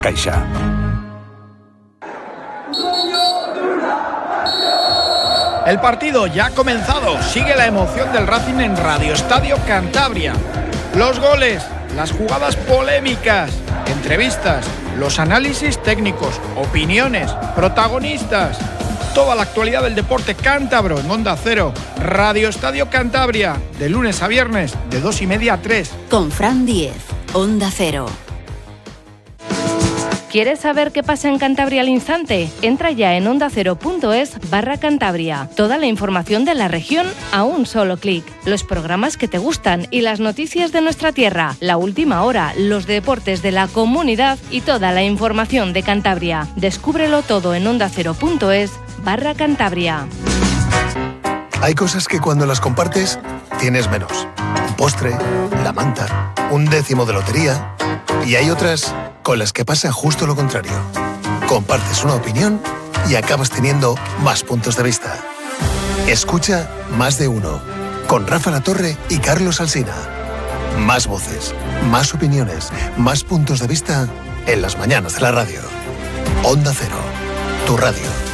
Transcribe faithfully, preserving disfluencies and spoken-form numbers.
Caixa. El partido ya ha comenzado. Sigue la emoción del Racing en Radio Estadio Cantabria. Los goles, las jugadas polémicas, entrevistas, los análisis técnicos, opiniones, protagonistas. Toda la actualidad del deporte cántabro en Onda Cero. Radio Estadio Cantabria, de lunes a viernes, de dos y media a tres. Con Fran Diez, Onda Cero. ¿Quieres saber qué pasa en Cantabria al instante? Entra ya en ondacero.es barra Cantabria. Toda la información de la región a un solo clic. Los programas que te gustan y las noticias de nuestra tierra. La última hora, los deportes de la comunidad y toda la información de Cantabria. Descúbrelo todo en ondacero.es barra Cantabria. Hay cosas que cuando las compartes, tienes menos. Un postre, la manta, un décimo de lotería. Y hay otras con las que pasa justo lo contrario. Compartes una opinión y acabas teniendo más puntos de vista. Escucha Más de Uno, con Rafa Latorre y Carlos Alsina. Más voces, más opiniones, más puntos de vista en las mañanas de la radio. Onda Cero, tu radio.